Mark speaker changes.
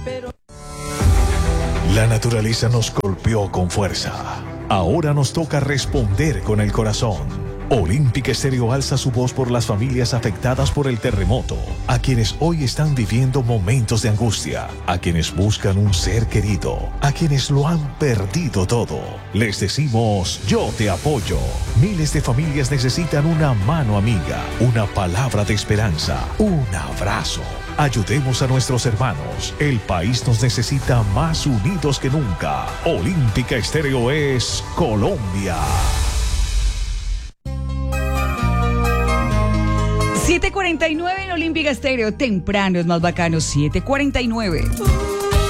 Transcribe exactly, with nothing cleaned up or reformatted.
Speaker 1: La naturaleza nos golpeó con fuerza. Ahora nos toca responder con el corazón. Olímpica Estéreo alza su voz por las familias afectadas por el terremoto, a quienes hoy están viviendo momentos de angustia, a quienes buscan un ser querido, a quienes lo han perdido todo. Les decimos, yo te apoyo. Miles de familias necesitan una mano amiga, una palabra de esperanza, un abrazo. Ayudemos a nuestros hermanos. El país nos necesita más unidos que nunca. Olímpica Estéreo es Colombia.
Speaker 2: siete cuarenta y nueve en Olímpica Estéreo. Temprano es más bacano. siete cuarenta y nueve.